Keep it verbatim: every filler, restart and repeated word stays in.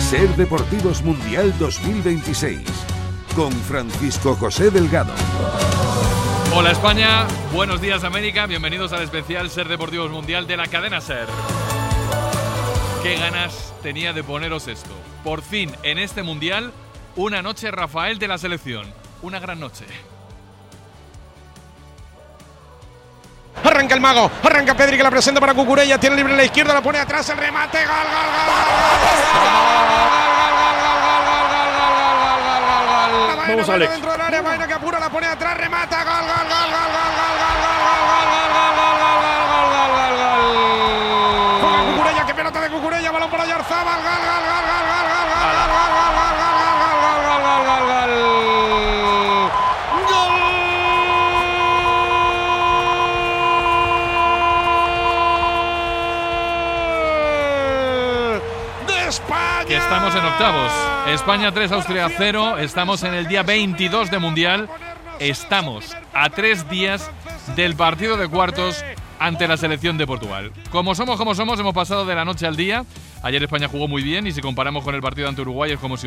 Ser Deportivos Mundial dos mil veintiséis, con Francisco José Delgado. Hola España, buenos días América, bienvenidos al especial Ser Deportivos Mundial de la cadena Ser. Qué ganas tenía de poneros esto. Por fin, en este Mundial, una noche Rafael de la selección. Una gran noche. Arranca el mago, arranca Pedri que la presenta para Cucurella, tiene libre en la izquierda, la pone atrás, el remate, gol, gol, gol, gol. Vamos, Alex. Dentro del área, Baena que apura, la pone atrás, remata, gol, gol, gol, gol, gol, gol, gol, gol, gol, gol, gol, gol, gol, gol. Juega Cucurella, qué pelota de Cucurella, balón para Oyarzabal, gol, gol, gol, gol, gol, gol, gol, gol, gol, gol, gol, que estamos en octavos. España tres, Austria cero. Estamos en el día veintidós de Mundial. Estamos a tres días del partido de cuartos ante la selección de Portugal. Como somos, como somos, hemos pasado de la noche al día. Ayer España jugó muy bien y si comparamos con el partido ante Uruguay es como si